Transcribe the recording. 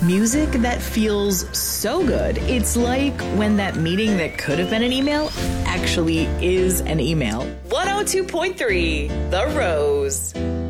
Music that feels so good. It's like when that meeting that could have been an email actually is an email. 102.3 The Rose.